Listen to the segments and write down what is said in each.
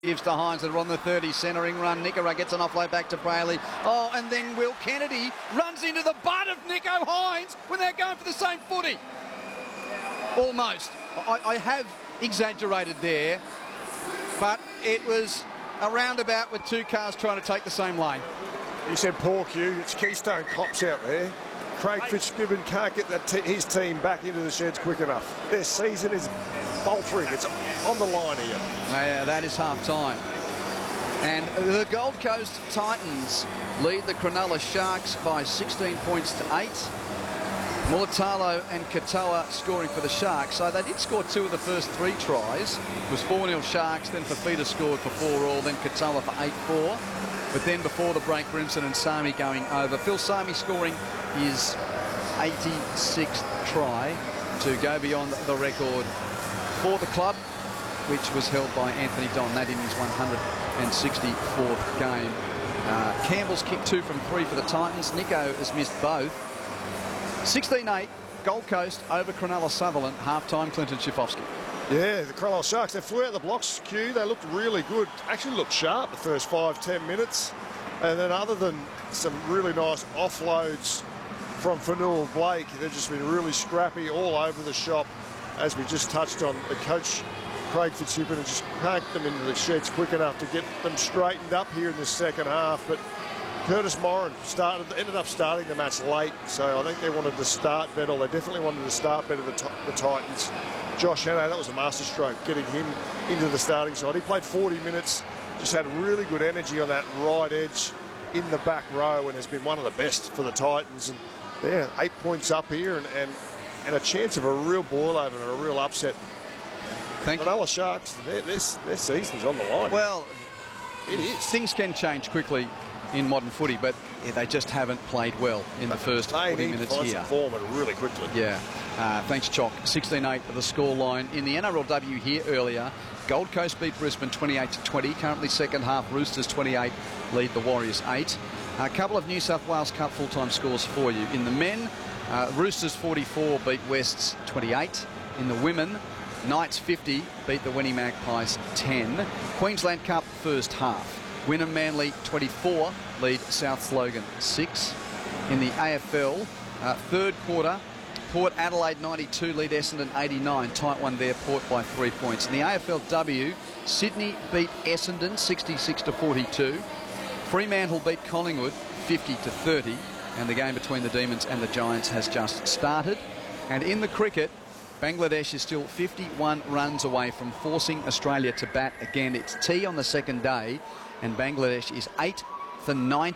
Gives to Hines that are on the 30, centering run. Nickera gets an offload back to Brayley. Oh, and then Will Kennedy runs into the butt of Nicho Hines when they're going for the same footy. Almost. I have exaggerated there, but it was a roundabout with two cars trying to take the same lane. You said poor Q. It's Keystone Cops out there. Craig Fitzgibbon can't get his team back into the sheds quick enough. Their season is faltering. It's on the line here. Yeah, that is half-time. And the Gold Coast Titans lead the Cronulla Sharks by 16 points to 8. Mulatalo and Katoa scoring for the Sharks. So they did score 2 of the first 3 tries. It was 4-0 Sharks, then Fafita scored for 4-all, then Katoa for 8-4. But then before the break, Brimson and Sami going over. Phil Sami scoring his 86th try to go beyond the record for the club, which was held by Anthony Don. That in his 164th game. Campbell's kicked 2 from 3 for the Titans. Nicho has missed both. 16-8, Gold Coast over Cronulla Sutherland. Half-time, Clinton Schifofsky. Yeah, the Cronulla Sharks, they flew out the blocks, Q. They looked really good. Actually looked sharp the first 5-10 minutes. And then other than some really nice offloads from Fanua Blake, they've just been really scrappy all over the shop. As we just touched on, the coach, Craig Fitzgibbon, has just cranked them into the sheds quick enough to get them straightened up here in the second half. But Curtis Moran ended up starting the match late, so I think they wanted to start better. They definitely wanted to start better, the Titans. Josh Hannay, that was a masterstroke, getting him into the starting side. He played 40 minutes, just had really good energy on that right edge in the back row, and has been one of the best for the Titans. And yeah, 8 points up here, and a chance of a real boil-over and a real upset. Thank you. Cronulla Sharks, their season's on the line. Well, it is. Things can change quickly in modern footy, but yeah, they just haven't played well in the first 40 minutes here. Some form and really quickly. Yeah. Thanks, Chock. 16-8 for the scoreline. In the NRLW here earlier, Gold Coast beat Brisbane 28-20. Currently second half, Roosters 28 lead the Warriors 8. A couple of New South Wales Cup full-time scores for you. In the men, Roosters 44 beat Wests 28. In the women, Knights 50 beat the Winnie Magpies 10. Queensland Cup first half. Wynnum Manly 24 lead South Slogan 6. In the AFL, third quarter, Port Adelaide 92 lead Essendon 89. Tight one there, Port by 3 points. In the AFLW, Sydney beat Essendon 66-42. Fremantle beat Collingwood 50-30. And the game between the Demons and the Giants has just started. And in the cricket, Bangladesh is still 51 runs away from forcing Australia to bat again. It's tea on the second day, and Bangladesh is 8 for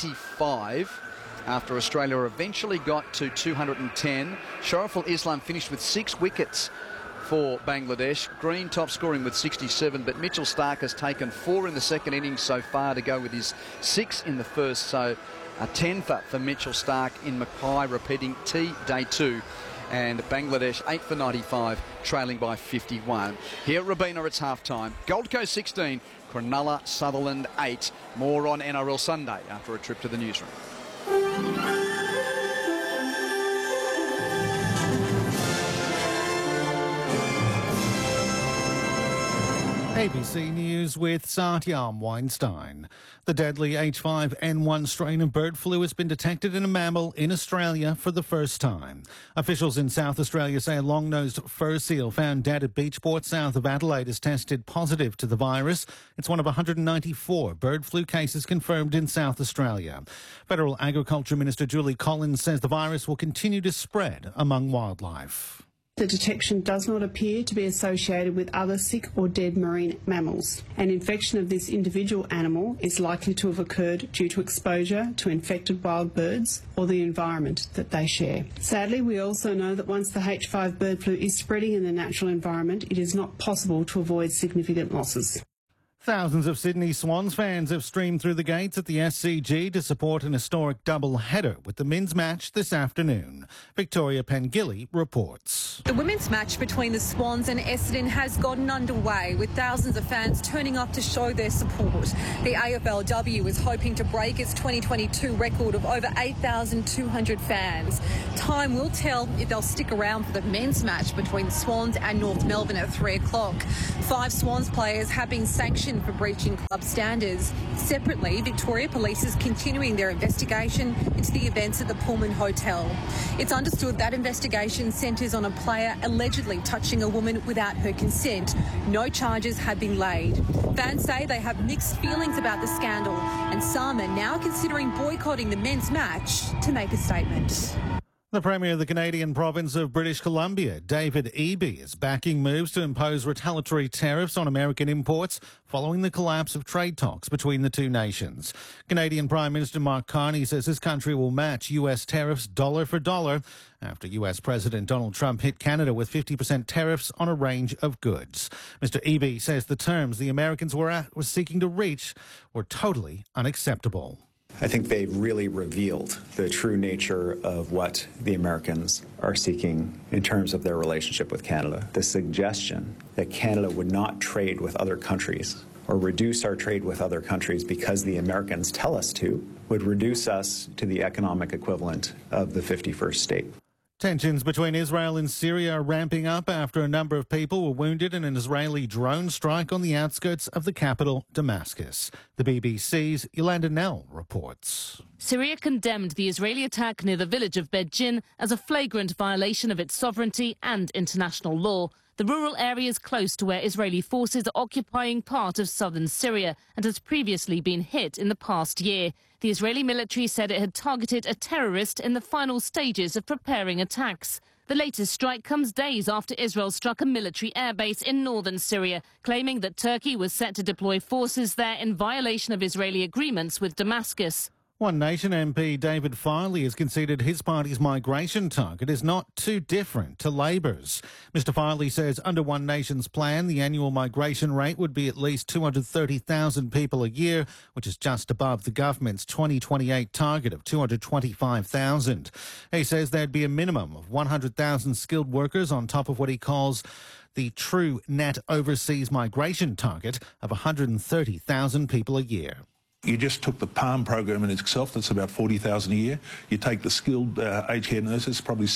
95 after Australia eventually got to 210. Shariful Islam finished with 6 wickets for Bangladesh. Green top scoring with 67, but Mitchell Starc has taken 4 in the second innings so far to go with his 6 in the first. So a 10 for Mitchell Starc in Mackay, repeating T day 2. And Bangladesh 8 for 95, trailing by 51. Here at Robina, it's half-time. Gold Coast 16, Cronulla Sutherland 8. More on NRL Sunday after a trip to the newsroom. ABC News with Satyam Weinstein. The deadly H5N1 strain of bird flu has been detected in a mammal in Australia for the first time. Officials in South Australia say a long-nosed fur seal found dead at Beachport south of Adelaide has tested positive to the virus. It's one of 194 bird flu cases confirmed in South Australia. Federal Agriculture Minister Julie Collins says the virus will continue to spread among wildlife. The detection does not appear to be associated with other sick or dead marine mammals. An infection of this individual animal is likely to have occurred due to exposure to infected wild birds or the environment that they share. Sadly, we also know that once the H5 bird flu is spreading in the natural environment, it is not possible to avoid significant losses. Thousands of Sydney Swans fans have streamed through the gates at the SCG to support an historic double-header with the men's match this afternoon. Victoria Pengilly reports. The women's match between the Swans and Essendon has gotten underway, with thousands of fans turning up to show their support. The AFLW is hoping to break its 2022 record of over 8,200 fans. Time will tell if they'll stick around for the men's match between the Swans and North Melbourne at 3 o'clock. 5 Swans players have been sanctioned suspension for breaching club standards. Separately, Victoria Police is continuing their investigation into the events at the Pullman Hotel. It's understood that investigation centres on a player allegedly touching a woman without her consent. No charges have been laid. Fans say they have mixed feelings about the scandal, and some are now considering boycotting the men's match to make a statement. The Premier of the Canadian province of British Columbia, David Eby, is backing moves to impose retaliatory tariffs on American imports following the collapse of trade talks between the two nations. Canadian Prime Minister Mark Carney says his country will match US tariffs dollar for dollar after US President Donald Trump hit Canada with 50% tariffs on a range of goods. Mr. Eby says the terms the Americans were seeking to reach were totally unacceptable. I think they've really revealed the true nature of what the Americans are seeking in terms of their relationship with Canada. The suggestion that Canada would not trade with other countries or reduce our trade with other countries because the Americans tell us to would reduce us to the economic equivalent of the 51st state. Tensions between Israel and Syria are ramping up after a number of people were wounded in an Israeli drone strike on the outskirts of the capital, Damascus. The BBC's Yolanda Nell reports. Syria condemned the Israeli attack near the village of Beit-Jin as a flagrant violation of its sovereignty and international law. The rural area is close to where Israeli forces are occupying part of southern Syria and has previously been hit in the past year. The Israeli military said it had targeted a terrorist in the final stages of preparing attacks. The latest strike comes days after Israel struck a military airbase in northern Syria, claiming that Turkey was set to deploy forces there in violation of Israeli agreements with Damascus. One Nation MP David Farley has conceded his party's migration target is not too different to Labor's. Mr Farley says under One Nation's plan, the annual migration rate would be at least 230,000 people a year, which is just above the government's 2028 target of 225,000. He says there'd be a minimum of 100,000 skilled workers on top of what he calls the true net overseas migration target of 130,000 people a year. You just took the PALM program in itself, that's about 40,000 a year. You take the skilled aged care nurses, probably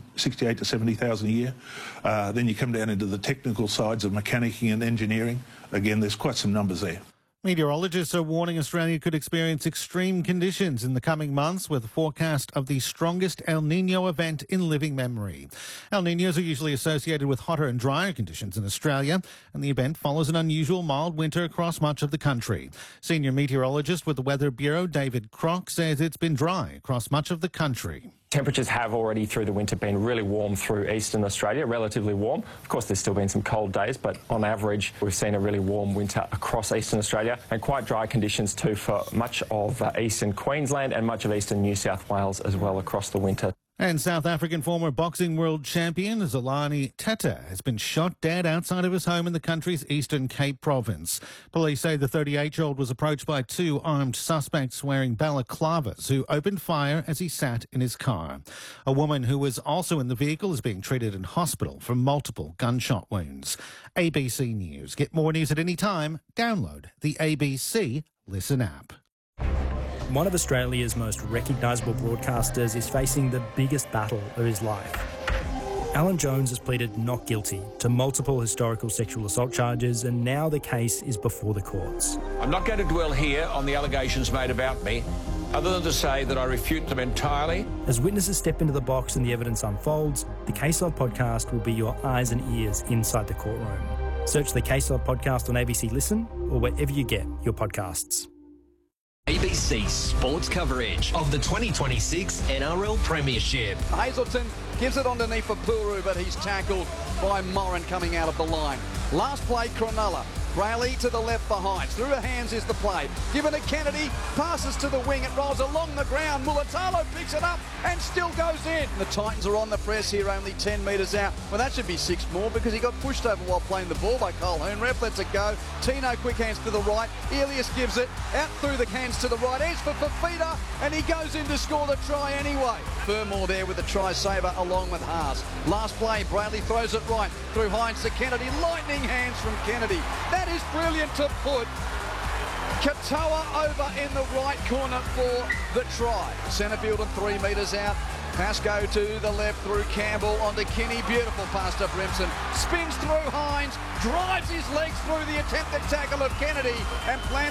68 to 70,000 a year. Then you come down into the technical sides of mechanicking and engineering. Again, there's quite some numbers there. Meteorologists are warning Australia could experience extreme conditions in the coming months with a forecast of the strongest El Niño event in living memory. El Niños are usually associated with hotter and drier conditions in Australia, and the event follows an unusual mild winter across much of the country. Senior meteorologist with the Weather Bureau, David Crock, says it's been dry across much of the country. Temperatures have already through the winter been really warm through eastern Australia, relatively warm. Of course, there's still been some cold days, but on average, we've seen a really warm winter across eastern Australia and quite dry conditions too for much of eastern Queensland and much of eastern New South Wales as well across the winter. And South African former boxing world champion Zolani Teta has been shot dead outside of his home in the country's Eastern Cape province. Police say the 38-year-old was approached by two armed suspects wearing balaclavas who opened fire as he sat in his car. A woman who was also in the vehicle is being treated in hospital for multiple gunshot wounds. ABC News. Get more news at any time. Download the ABC Listen app. One of Australia's most recognisable broadcasters is facing the biggest battle of his life. Alan Jones has pleaded not guilty to multiple historical sexual assault charges, and now the case is before the courts. I'm not going to dwell here on the allegations made about me, other than to say that I refute them entirely. As witnesses step into the box and the evidence unfolds, the Case Log podcast will be your eyes and ears inside the courtroom. Search the Case Log podcast on ABC Listen or wherever you get your podcasts. ABC sports coverage of the 2026 NRL Premiership. Hazelton gives it underneath for Puru, but he's tackled by Moran coming out of the line. Last play, Cronulla. Brayley to the left behind. Through the hands is the play. Given to Kennedy. Passes to the wing. It rolls along the ground. Mulatalo picks it up and still goes in. The Titans are on the press here, only 10 metres out. Well, that should be 6 more because he got pushed over while playing the ball by Cole Hoonrep. Lets it go. Tino quick hands to the right. Elias gives it out through the hands to the right. Edge for Fafita, and he goes in to score the try anyway. Fermor there with the try saver along with Haas. Last play, Brayley throws it right through Hines to Kennedy. Lightning hands from Kennedy. That is brilliant to put Katoa over in the right corner for the try. Centre field and 3 metres out. Pascoe to the left through Campbell onto Kinney. Beautiful pass to Brimson. Spins through Hines. Drives his legs through the attempted tackle of Kennedy and plants